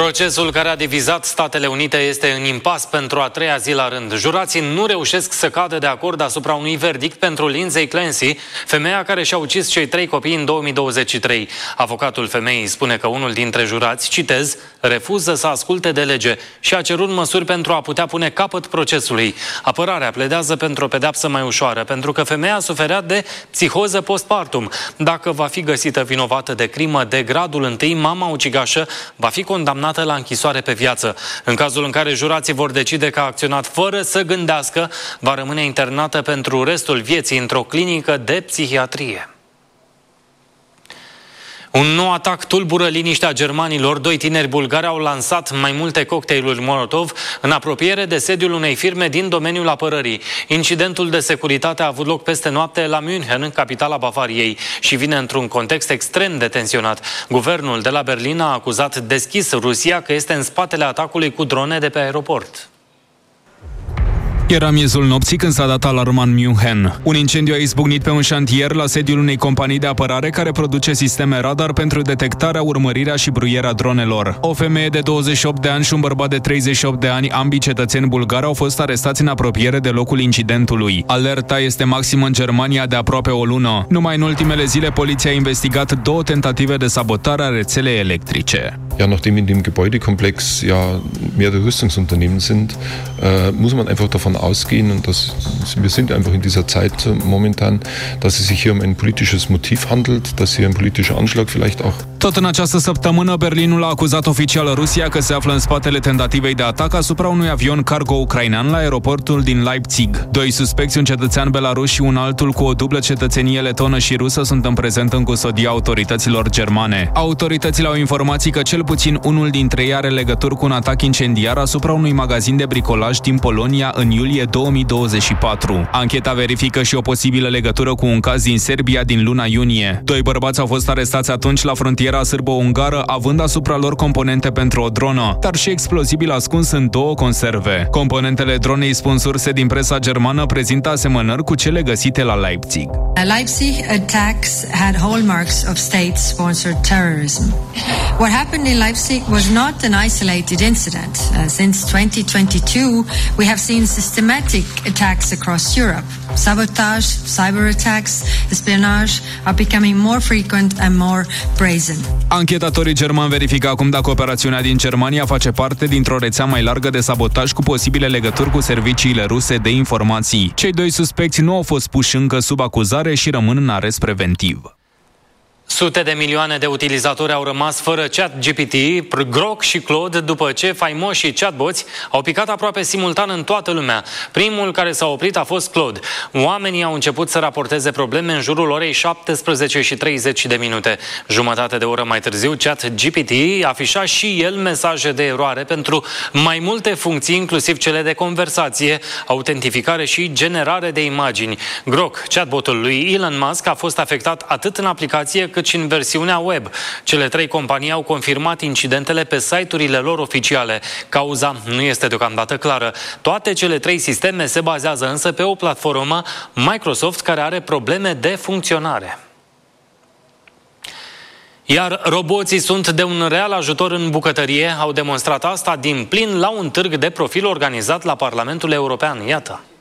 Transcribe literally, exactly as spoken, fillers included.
Procesul care a divizat Statele Unite este în impas pentru a treia zi la rând. Jurații nu reușesc să cadă de acord asupra unui verdict pentru Lindsay Clancy, femeia care și-a ucis cei trei copii în două mii douăzeci și trei. Avocatul femeii spune că unul dintre jurați, citez, refuză să asculte de lege și a cerut măsuri pentru a putea pune capăt procesului. Apărarea pledează pentru o pedeapsă mai ușoară, pentru că femeia suferea de psihoză postpartum. Dacă va fi găsită vinovată de crimă de gradul întâi, mama ucigașă va fi condamnată la închisoare pe viață. În cazul în care jurații vor decide că a acționat fără să gândească, va rămâne internată pentru restul vieții într-o clinică de psihiatrie. Un nou atac tulbură liniștea germanilor. Doi tineri bulgari au lansat mai multe cocktailuri Molotov în apropiere de sediul unei firme din domeniul apărării. Incidentul de securitate a avut loc peste noapte la München, capitala Bavariei, și vine într-un context extrem de tensionat. Guvernul de la Berlin a acuzat deschis Rusia că este în spatele atacului cu drone de pe aeroport. Era miezul nopții când s-a dat alarma în München. Un incendiu a izbucnit pe un șantier la sediul unei companii de apărare care produce sisteme radar pentru detectarea, urmărirea și bruierea dronelor. O femeie de douăzeci și opt de ani și un bărbat de treizeci și opt de ani, ambii cetățeni bulgari, au fost arestați în apropiere de locul incidentului. Alerta este maximă în Germania de aproape o lună. Numai în ultimele zile, poliția a investigat două tentative de sabotare a rețelei electrice. Ja, nachdem in dem Gebäudekomplex ja mehrere Rüstungsunternehmen sind, äh, muss man einfach davon ausgehen, und das, wir sind einfach in dieser Zeit momentan, dass es sich hier um ein politisches Motiv handelt, dass hier ein politischer Anschlag vielleicht auch. Tot în această săptămână, Berlinul a acuzat oficial Rusia că se află în spatele tentativei de atac asupra unui avion cargo ucrainean la aeroportul din Leipzig. Doi suspecți, un cetățean belarus și un altul cu o dublă cetățenie letonă și rusă, sunt în prezent în custodia autorităților germane. Autoritățile au informații că cel puțin unul dintre ei are legături cu un atac incendiar asupra unui magazin de bricolaj din Polonia în iulie două mii douăzeci și patru. Ancheta verifică și o posibilă legătură cu un caz din Serbia din luna iunie. Doi bărbați au fost arestați atunci la frontiera sârbo-ungară, având asupra lor componente pentru o dronă, dar și explozibil ascuns în două conserve. Componentele dronei, spun surse din presa germană, prezintă asemănări cu cele găsite la Leipzig. Leipzig attacks had hallmarks of state-sponsored terrorism. What happened in Leipzig was not an isolated incident. Uh, since twenty twenty-two, we have seen systematic attacks across Europe. Sabotage, cyber attacks, espionage are becoming more frequent and more brazen. Anchetatorii germani verifică acum dacă operațiunea din Germania face parte dintr-o rețea mai largă de sabotaj cu posibile legături cu serviciile ruse de informații. Cei doi suspecți nu au fost puși încă sub acuzare și rămân în arest preventiv. Sute de milioane de utilizatori au rămas fără ChatGPT, Grok și Claude după ce faimoșii chatboți au picat aproape simultan în toată lumea. Primul care s-a oprit a fost Claude. Oamenii au început să raporteze probleme în jurul orei șaptesprezece și treizeci de minute. Jumătate de oră mai târziu, ChatGPT afișa și el mesaje de eroare pentru mai multe funcții, inclusiv cele de conversație, autentificare și generare de imagini. Grok, chatbotul lui Elon Musk, a fost afectat atât în aplicație cât și în versiunea web. Cele trei companii au confirmat incidentele pe site-urile lor oficiale. Cauza nu este deocamdată clară. Toate cele trei sisteme se bazează însă pe o platformă Microsoft care are probleme de funcționare. Iar roboții sunt de un real ajutor în bucătărie, au demonstrat asta din plin la un târg de profil organizat la Parlamentul European. Iată!